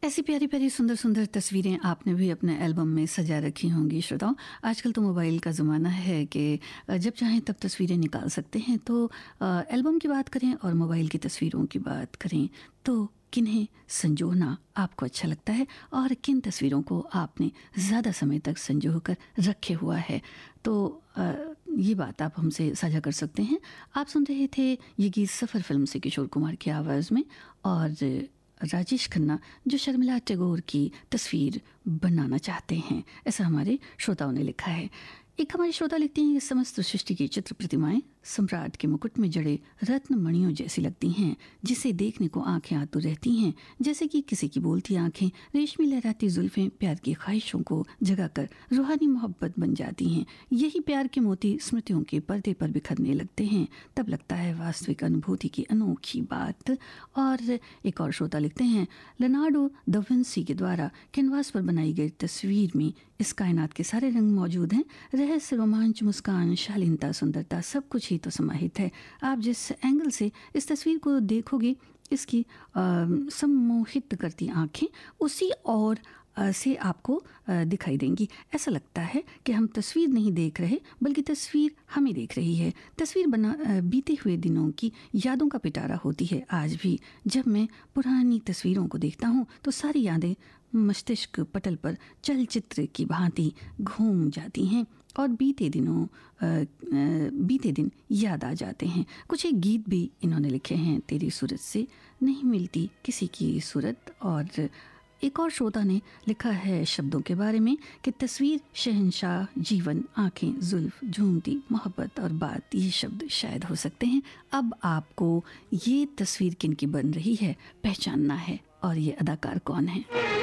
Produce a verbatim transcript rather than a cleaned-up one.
ऐसी प्यारी प्यारी सुंदर सुंदर तस्वीरें आपने भी अपने एल्बम में सजा रखी होंगी श्रोताओं। आजकल तो मोबाइल का ज़माना है कि जब चाहें तब तस्वीरें निकाल सकते हैं। तो एल्बम की बात करें और मोबाइल की तस्वीरों की बात करें तो किन्हें संजोना आपको अच्छा लगता है और किन तस्वीरों को आपने ज़्यादा समय तक संजो कर रखे हुआ है, तो ये बात आप हमसे साझा कर सकते हैं। आप सुन रहे थे ये गीत सफ़र फिल्म से किशोर कुमार की आवाज़ में, और राजेश खन्ना जो शर्मिला टैगोर की तस्वीर बनाना चाहते हैं, ऐसा हमारे श्रोताओं ने लिखा है। एक हमारे श्रोता लिखते हैं कि समस्त सृष्टि की चित्र प्रतिमाएं सम्राट के मुकुट में जड़े रत्न मणियों जैसी लगती हैं, जिसे देखने को आंखें आतुर रहती हैं, जैसे कि किसी की बोलती आंखें रेशमी लहराती जुल्फें प्यार की ख्वाहिशों को जगाकर रूहानी मोहब्बत बन जाती हैं। यही प्यार के मोती स्मृतियों के पर्दे पर बिखरने लगते हैं, तब लगता है वास्तविक अनुभूति की अनोखी बात। और एक और श्रोता लिखते हैं, लियोनार्डो दा विंसी के द्वारा कैनवास पर बनाई गई तस्वीर में इस कायनात के सारे रंग मौजूद हैं, रहस्य, रोमांच, मुस्कान, शालीनता, सुंदरता, सब कुछ ही तो समाहित है। आप जिस एंगल से इस तस्वीर को देखोगे, इसकी सम्मोहित करती आंखें उसी और से आपको दिखाई देंगी। ऐसा लगता है कि हम तस्वीर नहीं देख रहे बल्कि तस्वीर हमें देख रही है। तस्वीर बना बीते हुए दिनों की यादों का पिटारा होती है। आज भी जब मैं पुरानी तस्वीरों को देखता हूँ तो सारी यादें मस्तिष्क पटल पर चलचित्र की भांति घूम जाती हैं और बीते दिनों आ, आ, बीते दिन याद आ जाते हैं। कुछ एक गीत भी इन्होंने लिखे हैं, तेरी सूरत से नहीं मिलती किसी की सूरत। और एक और श्रोता ने लिखा है शब्दों के बारे में कि तस्वीर शहंशाह, जीवन, आंखें, जुल्फ, झूमती मोहब्बत और बात, ये शब्द शायद हो सकते हैं। अब आपको ये तस्वीर किन की बन रही है पहचानना है, और ये अदाकार कौन है।